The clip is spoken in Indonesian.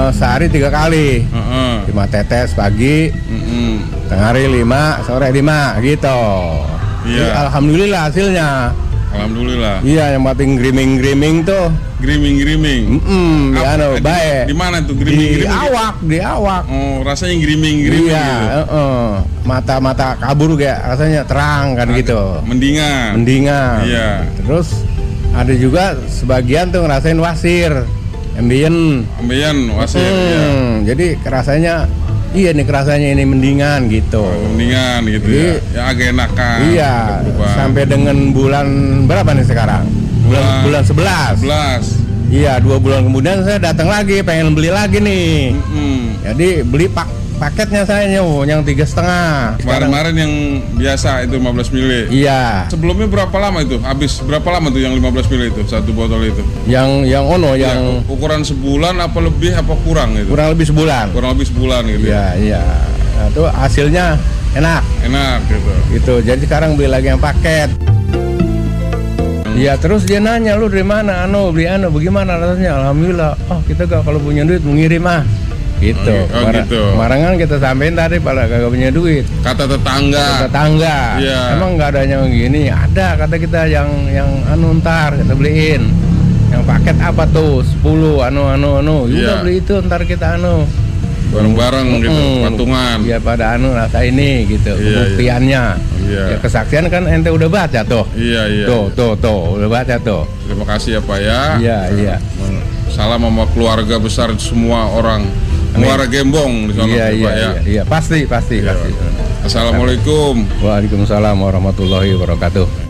sehari 3 kali. 5 tetes pagi, tengah hari 5, sore 5 gitu. Jadi, alhamdulillah hasilnya. Alhamdulillah. Iya, yang penting griming tuh. Griming. Baik. Di mana tuh griming? Di awak. Oh, rasanya griming Iya, gitu. Mata kabur kayak rasanya terang kan gitu. Mendingan. Iya. Terus ada juga sebagian tuh ngerasain wasir, ambien wasir. Iya. Jadi rasanya ini mendingan gitu. Mendingan gitu. Jadi, ya agak enakan. Iya. Sampai dengan bulan berapa nih sekarang? Bulan 11. Iya, 2 bulan kemudian saya datang lagi, pengen beli lagi nih. Jadi beli paketnya saya yang 3,5. Kemarin yang biasa itu 15 mili. Iya. Sebelumnya berapa lama itu? Habis berapa lama tuh yang 15 mili itu satu botol itu? Yang ukuran sebulan apa lebih apa kurang itu? Kurang lebih sebulan gitu. Iya. Nah, itu hasilnya enak gitu. Gitu. Jadi sekarang beli lagi yang paket. Iya, terus dia nanya, lu dari mana? Beli bagaimana rasanya? Alhamdulillah. Oh, kita kalau punya duit mengirim gitu. Kemarin kan kita sampein tadi pada kagak punya duit. Kata tetangga. Iya. Emang nggak ada yang gini? Ada, kata kita yang ntar kita beliin. Yang paket apa tuh? 10 Udah beli itu ntar kita bareng-bareng gitu, patungan. Iya, pada rasa ini gitu, pembuktiannya. Ya kesaksian kan ente udah baca tuh. Iya. Tuh, udah baca tuh. Terima kasih ya Pak ya. Iya. Salam sama keluarga besar semua orang. Muara Gembong di sana Pak ya. Iya, pasti. Assalamualaikum. Waalaikumsalam warahmatullahi wabarakatuh.